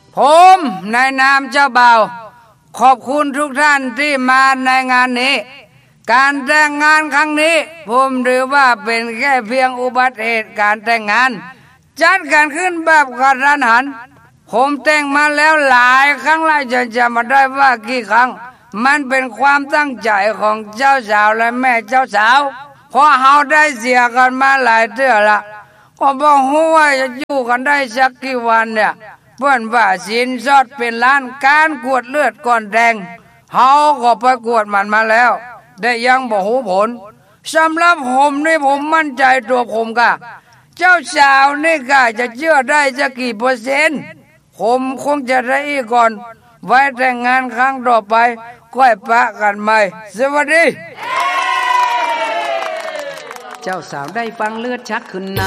ผมในนามเจ้าบ่าวขอบคุณทุกท่านที่มาในงานนี้การแต่งงานครั้งนี้ผมถือว่าเป็นแค่เพียงอุบัติเหตุการแต่งงานจัดการขึ้นแบบกระทันหันผมแต่งมาแล้วหลายครั้งหลายจนจำมาได้ว่ากี่ครั้งมันเป็นความตั้งใจของเจ้าสาวและแม่เจ้าสาวเพราะเราได้เสียกันมาหลายเทื่อละก็บอกว่าจะอยู่กันได้สักกี่วันเนี่ยเพื่อนว่าสินสอดเป็นล้านการกวดเลือดก่อนแดงเขาก็ไปกวดมันมาแล้วได้ยังบ่หูผลสำหรับผมนี่ผมมั่นใจตัวผมค่ะเจ้าสาวนี่ค่ะจะเชื่อได้สักกี่เปอร์เซ็นต์ผมคงจะได้อีกก่อนไว้แต่งงานครั้งต่อไปค่อยปะกันใหม่สวัสดีเจ้าสาวได้ฟังเลือดชักขึ้นนา